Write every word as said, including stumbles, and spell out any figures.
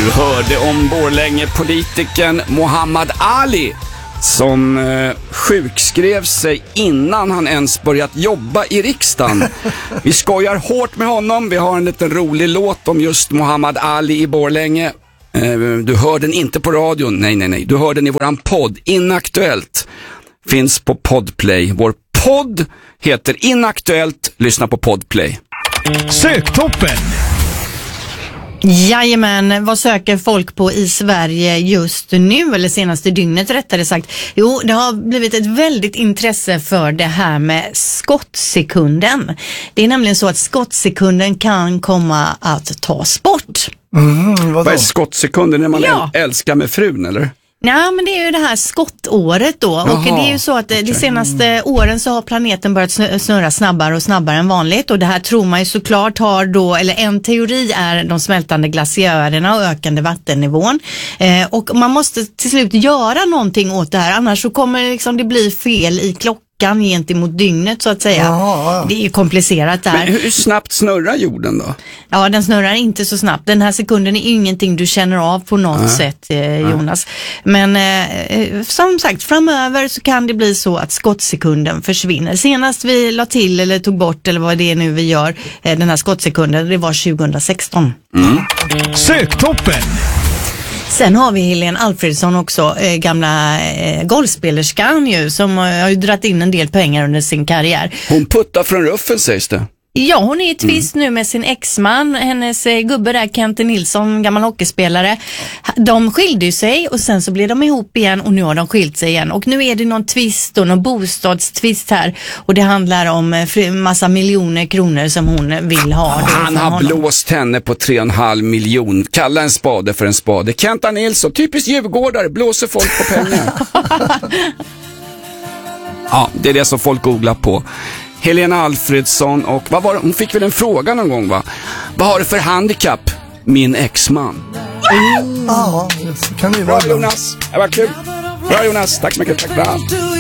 Du hörde om Borlänge-politikern Muhammad Ali som eh, sjukskrev sig innan han ens börjat jobba i riksdagen. Vi skojar hårt med honom. Vi har en liten rolig låt om just Muhammad Ali i Borlänge. Eh, du hör den inte på radion. Nej, nej, nej. Du hör den i våran podd. Inaktuellt. Finns på Podplay. Vår podd heter Inaktuellt. Lyssna på Podplay. Söktoppen! Jajamän, vad söker folk på i Sverige just nu, eller senaste dygnet rättare sagt? Jo, det har blivit ett väldigt intresse för det här med skottsekunden. Det är nämligen så att skottsekunden kan komma att tas bort. Mm, vad är skottsekunden när man Ja. älskar med frun, eller? Nej, men det är ju det här skottåret då. Jaha, och det är ju så att okay. de senaste åren så har planeten börjat snurra snabbare och snabbare än vanligt. Och det här tror man ju såklart har då, eller en teori är de smältande glaciärerna och ökande vattennivån. Eh, och man måste till slut göra någonting åt det här, annars så kommer liksom det bli fel i klockan gentemot dygnet så att säga. Jaha, ja. Det är ju komplicerat där. Men hur snabbt snurrar jorden då? Ja, den snurrar inte så snabbt. Den här sekunden är ingenting du känner av på något äh. sätt, eh, Jonas. Men eh, som sagt, framöver så kan det bli så att skottsekunden försvinner. Senast vi la till eller tog bort, eller vad det är nu vi gör, eh, den här skottsekunden, det var tjugohundrasexton. Mm. Söktoppen! Sen har vi Helene Alfredsson också, eh, gamla eh, golfspelerskan ju, som eh, har ju dratt in en del pengar under sin karriär. Hon puttar från ruffen, sägs det. Ja, hon är i tvist mm. nu med sin exman, hennes eh, gubbe där, Kent Nilsson, gammal hockeyspelare. De skilde ju sig och sen så blev de ihop igen och nu har de skilt sig igen. Och nu är det någon tvist och någon bostadstvist här och det handlar om eh, massa miljoner kronor som hon vill ha. Oh, han har honom. blåst henne på tre och en halv miljon. Kalla en spade för en spade. Kent Nilsson, typiskt djurgårdare, blåser folk på pengar. Ja, det är det som folk googlar på. Helena Alfredsson, och vad var det? Hon fick väl en fråga någon gång, va? Vad har du för handikapp? Min exman. Ja, det kan det ju vara. Bra Jonas, det var kul. Bra Jonas, tack så mycket. Tack för allt.